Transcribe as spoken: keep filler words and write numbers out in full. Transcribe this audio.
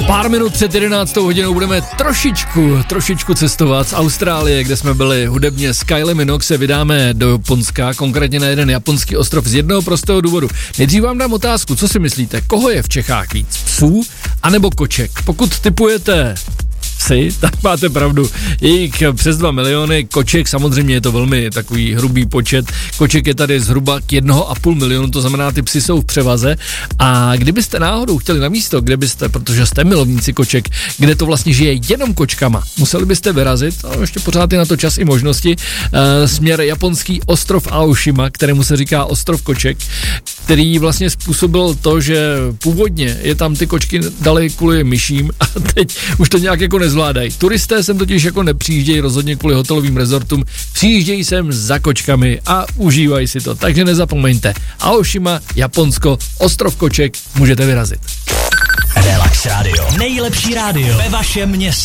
Pár minut před jedenáctou hodinou budeme trošičku, trošičku cestovat z Austrálie, kde jsme byli hudebně s Kylie Minogue, se vydáme do Japonska, konkrétně na jeden japonský ostrov z jednoho prostého důvodu. Nejdřív vám dám otázku, co si myslíte, koho je v Čechách víc, psů anebo koček? Pokud tipujete psy, tak máte pravdu. Je jich přes dva miliony, koček samozřejmě je to velmi takový hrubý počet. Koček je tady zhruba k jednoho a půl milionu, to znamená, ty psy jsou v převaze. A kdybyste náhodou chtěli na místo, kde byste, protože jste milovníci koček, kde to vlastně žije jenom kočkama, museli byste vyrazit, a ještě pořád je na to čas i možnosti, e, směr japonský ostrov Aoshima, kterému se říká ostrov koček, který vlastně způsobil to, že původně je tam ty kočky dali kvůli myším a teď už to nějak jako nezvládají. Turisté sem totiž jako nepřijíždějí rozhodně kvůli hotelovým rezortům, přijíždějí sem za kočkami a užívají si to, takže nezapomeňte. Aoshima, Japonsko, ostrov koček, můžete vyrazit. Relax Radio. Nejlepší rádio ve vašem městě.